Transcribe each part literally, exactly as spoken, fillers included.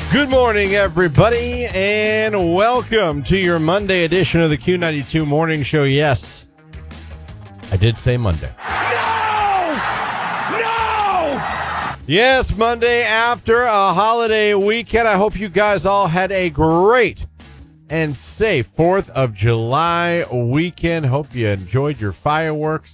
Good morning, everybody, and welcome to your Monday edition of the Q ninety-two Morning Show. Yes, I did say Monday. No! No! Yes, Monday after a holiday weekend. I hope you guys all had a great and safe fourth of July weekend. Hope you enjoyed your fireworks.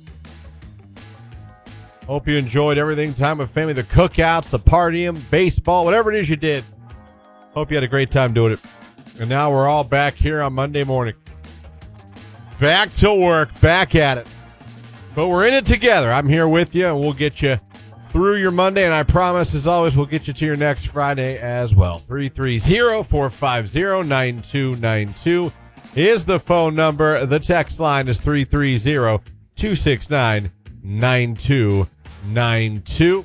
Hope you enjoyed everything, time with family, the cookouts, the partying, baseball, whatever it is you did. Hope you had a great time doing it. And now we're all back here on Monday morning. Back to work, back at it. But we're in it together. I'm here with you, and we'll get you through your Monday. And I promise, as always, we'll get you to your next Friday as well. three three zero, four five zero, nine two nine two is the phone number. The text line is three three zero, two six nine, nine two nine two.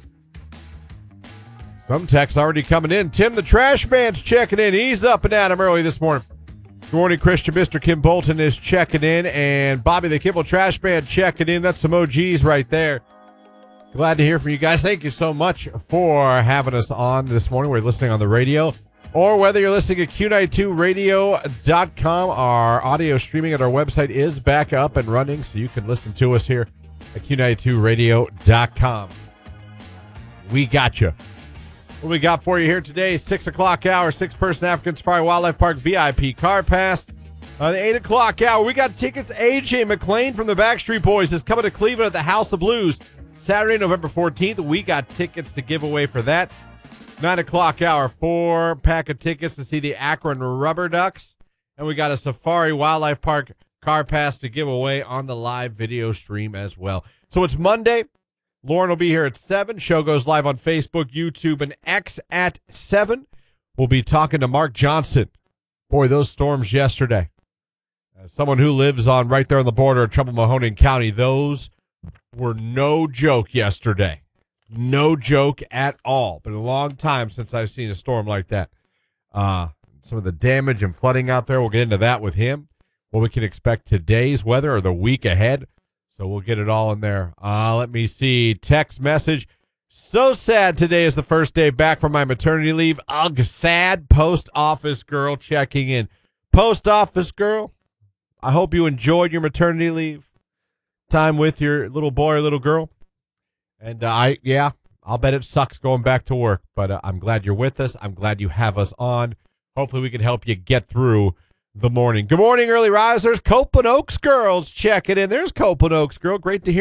Some texts already coming in. Tim the Trash Man's checking in. He's up and at him early this morning. Good morning, Christian. Mister Kim Bolton is checking in, and Bobby the Kimball Trash Man checking in. That's some O Gs right there. Glad to hear from you guys. Thank you so much for having us on this morning. We're listening on the radio, or whether you're listening at Q ninety-two radio dot com. Our audio streaming at our website is back up and running, so you can listen to us here at Q ninety-two radio dot com. We got you. What we got for you here today, six o'clock hour, six-person African Safari Wildlife Park V I P car pass. On the eight o'clock hour, we got tickets. A J McLean from the Backstreet Boys is coming to Cleveland at the House of Blues Saturday, November fourteenth. We got tickets to give away for that. nine o'clock hour, four pack of tickets to see the Akron Rubber Ducks. And we got a Safari Wildlife Park car pass to give away on the live video stream as well. So it's Monday. Lauren will be here at seven. Show goes live on Facebook, YouTube, and X at seven. We'll be talking to Mark Johnson. Boy, those storms yesterday. As someone who lives on right there on the border of Trumbull-Mahoning County, those were no joke yesterday. No joke at all. Been a long time since I've seen a storm like that. Uh, some of the damage and flooding out there, we'll get into that with him. What we can expect today's weather or the week ahead. So we'll get it all in there. Uh, let me see. Text message. So sad today is the first day back from my maternity leave. Ugh, sad. Post office girl checking in. Post office girl, I hope you enjoyed your maternity leave. Time with your little boy or little girl. And uh, I, yeah, I'll bet it sucks going back to work. But uh, I'm glad you're with us. I'm glad you have us on. Hopefully we can help you get through the morning. Good morning, early risers. Copeland Oaks girls checking in. There's Copeland Oaks girl. Great to hear.